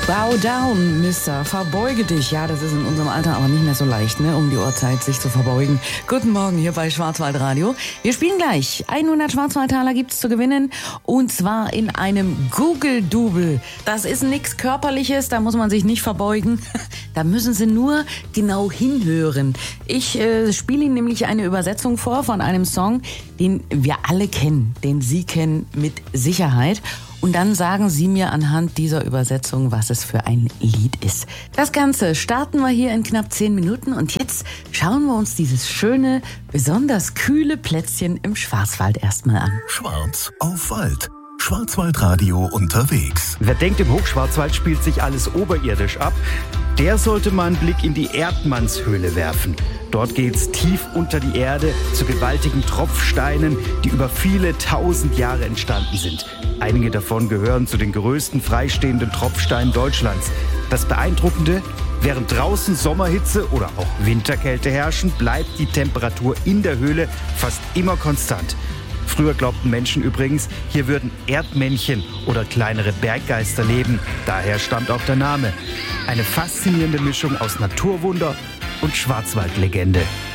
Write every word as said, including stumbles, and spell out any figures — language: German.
Bow down, Mister, verbeuge dich. Ja, das ist in unserem Alter aber nicht mehr so leicht, ne, um die Uhrzeit sich zu verbeugen. Guten Morgen hier bei Schwarzwaldradio. Wir spielen gleich. hundert Schwarzwaldtaler gibt's zu gewinnen und zwar in einem Google-Double. Das ist nichts Körperliches, da muss man sich nicht verbeugen. Da müssen Sie nur genau hinhören. Ich äh, spiele Ihnen nämlich eine Übersetzung vor von einem Song, den wir alle kennen, den Sie kennen mit Sicherheit. Und dann sagen Sie mir anhand dieser Übersetzung, was es für ein Lied ist. Das Ganze starten wir hier in knapp zehn Minuten und jetzt schauen wir uns dieses schöne, besonders kühle Plätzchen im Schwarzwald erstmal an. Schwarz auf Wald. Schwarzwaldradio unterwegs. Wer denkt, im Hochschwarzwald spielt sich alles oberirdisch ab, der sollte mal einen Blick in die Erdmannshöhle werfen. Dort geht's tief unter die Erde zu gewaltigen Tropfsteinen, die über viele tausend Jahre entstanden sind. Einige davon gehören zu den größten freistehenden Tropfsteinen Deutschlands. Das Beeindruckende: Während draußen Sommerhitze oder auch Winterkälte herrschen, bleibt die Temperatur in der Höhle fast immer konstant. Früher glaubten Menschen übrigens, hier würden Erdmännchen oder kleinere Berggeister leben. Daher stammt auch der Name. Eine faszinierende Mischung aus Naturwunder und Schwarzwaldlegende.